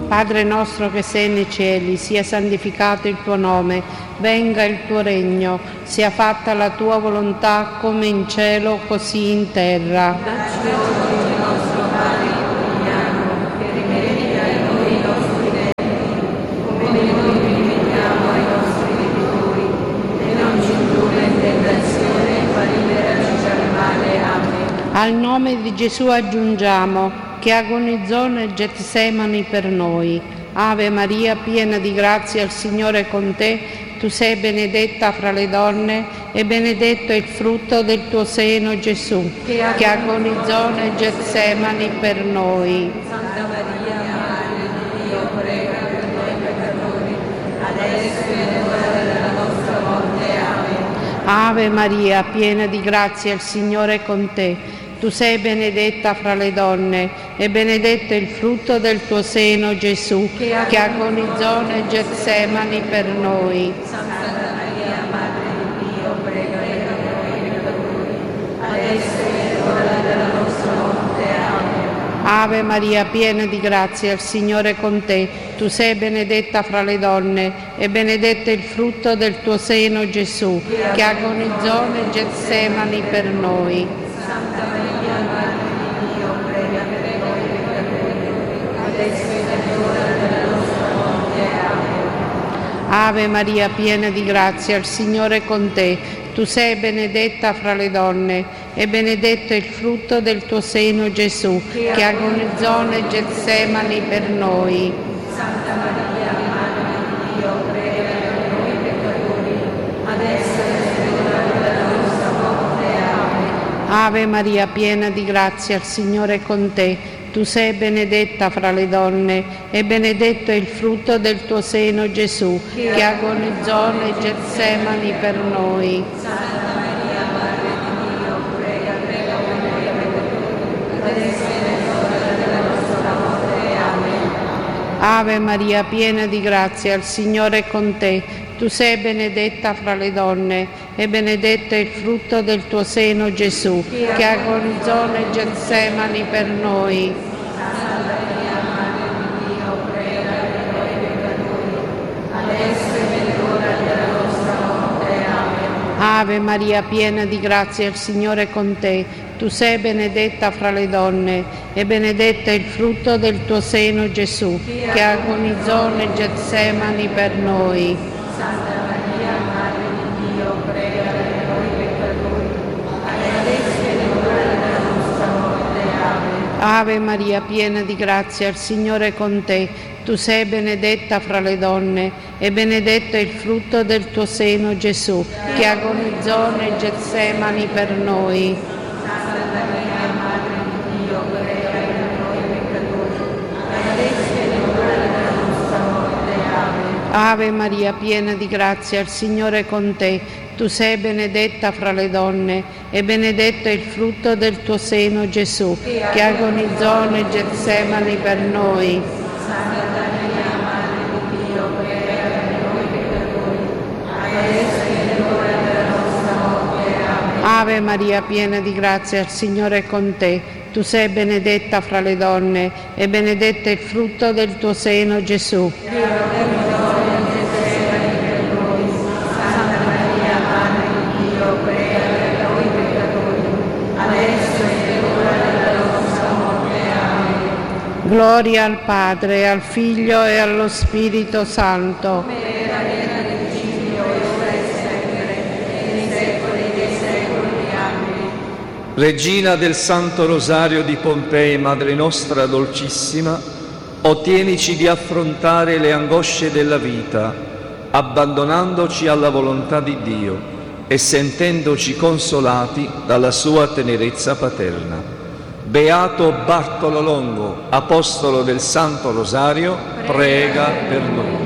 Padre nostro che sei nei cieli, sia santificato il tuo nome, venga il tuo regno, sia fatta la tua volontà come in cielo così in terra. Dacci oggi il nostro pane quotidiano, che rimetti a noi i nostri debiti, come noi rimettiamo ai nostri debitori, e non ci indurre in tentazione, ma liberaci dal male. Amen. Al nome di Gesù aggiungiamo che agonizzò nel Getsemani per noi. Ave Maria, piena di grazia, il Signore è con te. Tu sei benedetta fra le donne e benedetto è il frutto del tuo seno, Gesù, che agonizzò nel Getsemani per noi. Santa Maria, Madre di Dio, prega per noi peccatori, adesso e nell'ora della nostra morte. Amen. Ave Maria, piena di grazia, il Signore è con te. Tu sei benedetta fra le donne e benedetto è il frutto del tuo seno, Gesù, che agonizzò nel Getsemani per noi. Santa Maria, Madre di Dio, prega per noi peccatori, adesso e nell'ora della nostra morte. Amen. Ave Maria, piena di grazia, il Signore è con te. Tu sei benedetta fra le donne e benedetto è il frutto del tuo seno, Gesù, che agonizzò nel Getsemani per noi. Santa Maria, Madre di Dio, prega per noi peccatori, adesso e nell'ora della nostra morte. Amen. Ave Maria, piena di grazia, il Signore è con te. Tu sei benedetta fra le donne e benedetto è il frutto del tuo seno, Gesù, che agonizzò nel Getsemani per noi. Santa Maria, Madre di Dio, prega per noi peccatori, adesso e nell'ora della nostra morte. Amen. Ave Maria, piena di grazia, il Signore è con te. Tu sei benedetta fra le donne e benedetto è il frutto del tuo seno, Gesù, che agonizzò nel Getsemani per noi. Santa Maria, Madre di Dio, prega per noi peccatori, adesso e nell'ora della nostra morte. Amen. Ave Maria, piena di grazia, il Signore è con te. Tu sei benedetta fra le donne e benedetto è il frutto del tuo seno, Gesù, che agonizzò nel Getsemani per noi. Santa Maria, Madre di Dio, prega per noi peccatori, adesso e nell'ora della nostra morte. Amen. Ave Maria, piena di grazia, il Signore è con te. Tu sei benedetta fra le donne e benedetto è il frutto del tuo seno, Gesù, che agonizzò nel Getsemani per noi. Santa Maria, Madre di Dio, prega per noi peccatori, adesso e nell'ora della nostra morte. Amen. Ave Maria, piena di grazia, il Signore è con te. Tu sei benedetta fra le donne e benedetto è il frutto del tuo seno, Gesù, che agonizzò nel Getsemani per noi. Santa Maria, Madre di Dio, prega per noi peccatori, adesso e nell'ora della nostra morte. Amen. Ave Maria, piena di grazia, il Signore è con te. Tu sei benedetta fra le donne e benedetto è il frutto del tuo seno, Gesù, che agonizzò nel Getsemani per noi. Santa Maria, Madre di Dio, prega per noi peccatori, adesso e nell'ora della nostra morte. Amen. Ave Maria, piena di grazia, il Signore è con te. Tu sei benedetta fra le donne e benedetto è il frutto del tuo seno, Gesù. Santa Maria, Madre di Dio, prega per noi peccatori, adesso e nell'ora della nostra morte. Amen. Gloria al Padre, al Figlio e allo Spirito Santo. Come era nella principio, ora e sempre, e nei secoli dei secoli. Amen. Regina del Santo Rosario di Pompei, Madre nostra dolcissima, ottienici di affrontare le angosce della vita, abbandonandoci alla volontà di Dio e sentendoci consolati dalla sua tenerezza paterna. Beato Bartolo Longo, apostolo del Santo Rosario, prega per noi.